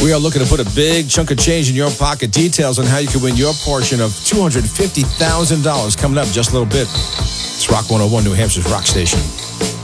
We are looking to put a big chunk of change in your pocket. Details on how you can win your portion of $250,000 coming up in just a little bit. It's Rock 101, New Hampshire's rock station.